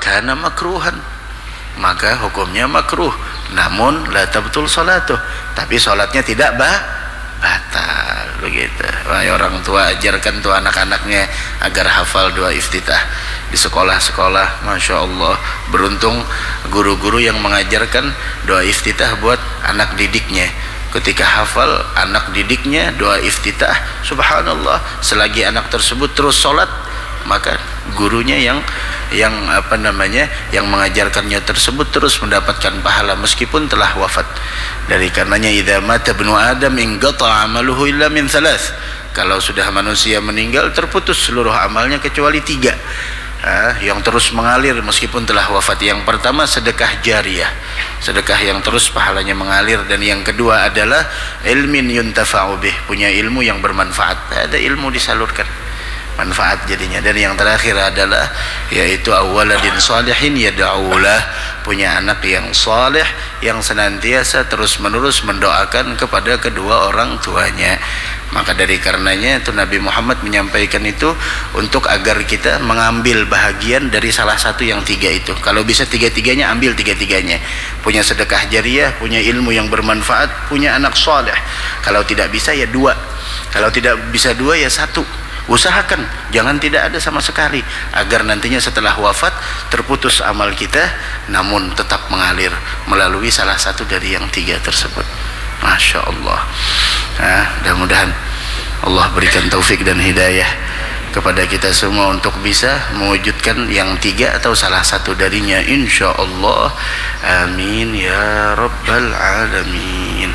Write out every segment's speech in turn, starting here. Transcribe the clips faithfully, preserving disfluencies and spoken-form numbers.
kana makruhan, maka hukumnya makruh, namun la tabtul salatuh, tapi salatnya tidak bah, batal begitu. Wahai orang tua, ajarkan tuh anak-anaknya agar hafal doa iftitah di sekolah-sekolah. Masya Allah, beruntung guru-guru yang mengajarkan doa iftitah buat anak didiknya. Ketika hafal anak didiknya doa iftitah, subhanallah, selagi anak tersebut terus sholat, maka gurunya yang yang apa namanya yang mengajarkannya tersebut terus mendapatkan pahala meskipun telah wafat. Dari karenanya idza mata ibnu adam inqata amaluhu illa min thalath, kalau sudah manusia meninggal terputus seluruh amalnya kecuali tiga. Ah, yang terus mengalir meskipun telah wafat. Yang pertama sedekah jariyah, sedekah yang terus pahalanya mengalir. Dan yang kedua adalah ilmin yuntafa'u bih, punya ilmu yang bermanfaat, ada ilmu disalurkan, manfaat jadinya. Dan yang terakhir adalah yaitu awaladin salihin yad'ulah, punya anak yang saleh yang senantiasa terus menerus mendoakan kepada kedua orang tuanya. Maka dari karenanya itu Nabi Muhammad menyampaikan itu untuk agar kita mengambil bahagian dari salah satu yang tiga itu. Kalau bisa tiga-tiganya, ambil tiga-tiganya. Punya sedekah jariyah, punya ilmu yang bermanfaat, punya anak saleh. Kalau tidak bisa ya dua, kalau tidak bisa dua ya satu. Usahakan jangan tidak ada sama sekali, agar nantinya setelah wafat terputus amal kita namun tetap mengalir melalui salah satu dari yang tiga tersebut. Masya Allah. Nah, mudah-mudahan Allah berikan taufik dan hidayah kepada kita semua untuk bisa mewujudkan yang tiga atau salah satu darinya, insya Allah. Amin ya rabbal alamin.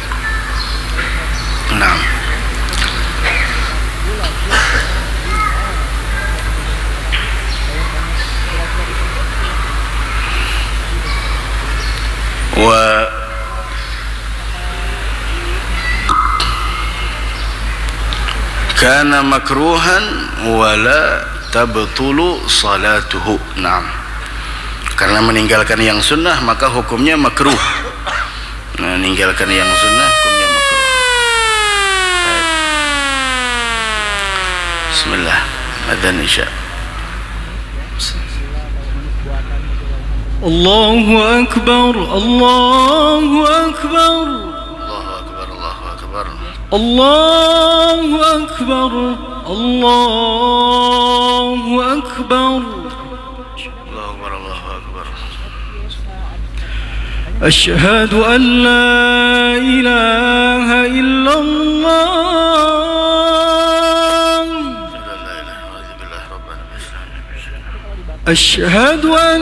Nah, wa kana makruhan wala tabtulu salatuhu. Naam, karena meninggalkan yang sunnah maka hukumnya makruh. Nah, meninggalkan yang sunnah hukumnya makruh. Bismillah, adzan isya. Allahu akbar, Allahu akbar, Allahu akbar, Allahu Allahu akbar, akbar, Allahu akbar, Allahu akbar. Asyhadu an la ilaha illallah, asyhadu an